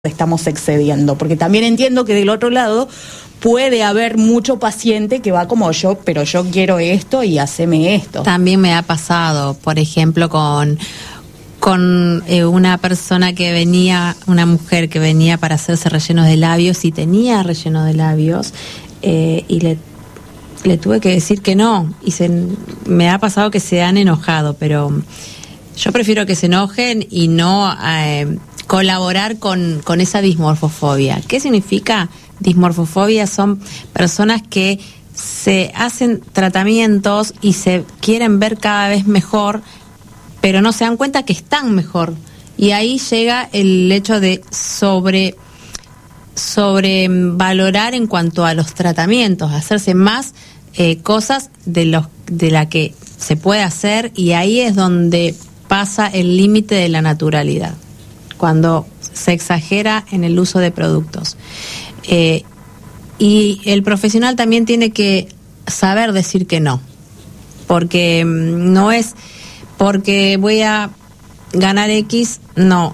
estamos excediendo, porque también entiendo que del otro lado puede haber mucho paciente que va como yo, pero yo quiero esto y haceme esto. También me ha pasado, por ejemplo, con una persona que venía, una mujer que venía para hacerse rellenos de labios y tenía relleno de labios y le tuve que decir que no, y me ha pasado que se han enojado, pero yo prefiero que se enojen y no colaborar con esa dismorfofobia. ¿Qué significa dismorfofobia? Son personas que se hacen tratamientos y se quieren ver cada vez mejor, pero no se dan cuenta que están mejor. Y ahí llega el hecho de sobrevalorar en cuanto a los tratamientos, hacerse más cosas de la que se puede hacer, y ahí es donde pasa el límite de la naturalidad, cuando se exagera en el uso de productos. Y el profesional también tiene que saber decir que no, porque no es porque voy a ganar X, no.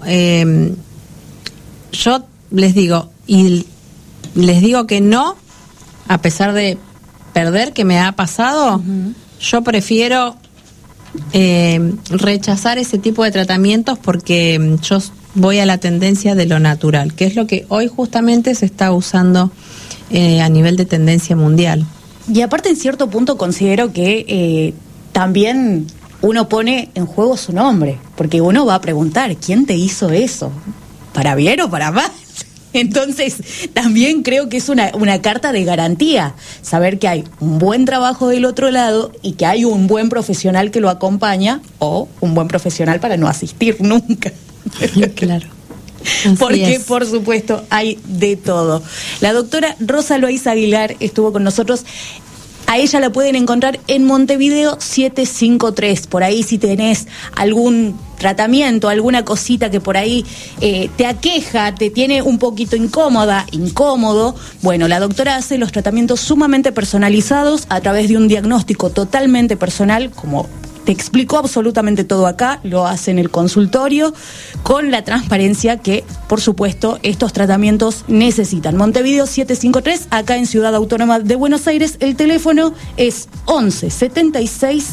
Yo les digo que no, a pesar de perder, que me ha pasado. Yo prefiero rechazar ese tipo de tratamientos porque yo voy a la tendencia de lo natural, que es lo que hoy justamente se está usando a nivel de tendencia mundial. Y aparte, en cierto punto considero que también uno pone en juego su nombre, porque uno va a preguntar, ¿quién te hizo eso? ¿Para bien o para mal? Entonces, también creo que es una carta de garantía, saber que hay un buen trabajo del otro lado y que hay un buen profesional que lo acompaña, o un buen profesional para no asistir nunca. Claro. Porque, por supuesto, hay de todo. La doctora Rosa Loaiza Aguilar estuvo con nosotros. A ella la pueden encontrar en Montevideo 753. Por ahí, si tenés algún tratamiento, alguna cosita que por ahí te aqueja, te tiene un poquito incómodo, bueno, la doctora hace los tratamientos sumamente personalizados a través de un diagnóstico totalmente personal, como te explicó absolutamente todo acá, lo hace en el consultorio, con la transparencia que, por supuesto, estos tratamientos necesitan. Montevideo 753, acá en Ciudad Autónoma de Buenos Aires, el teléfono es 11 76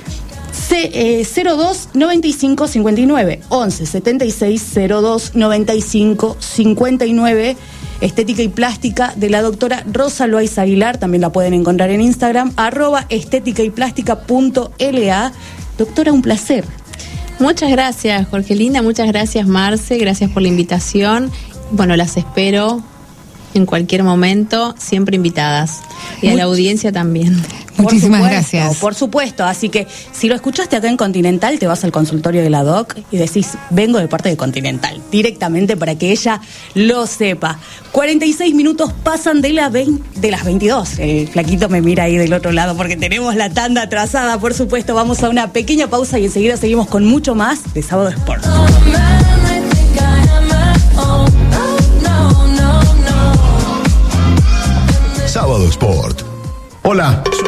02 95 59, 11 76 02 95 59. Estética y plástica de la doctora Rosa Loaiza Aguilar, también la pueden encontrar en Instagram, @estéticayplástica.la. Doctora, un placer. Muchas gracias, Jorgelina, muchas gracias, Marce, gracias por la invitación. Bueno, las espero en cualquier momento, siempre invitadas. Y a la audiencia también. Muchísimas gracias. Por supuesto, así que si lo escuchaste acá en Continental, te vas al consultorio de la doc y decís, vengo de parte de Continental, directamente para que ella lo sepa. 46 minutos pasan de las 22. El flaquito me mira ahí del otro lado porque tenemos la tanda atrasada, por supuesto. Vamos a una pequeña pausa y enseguida seguimos con mucho más de Sábado Sport. Sábado Sport. Hola.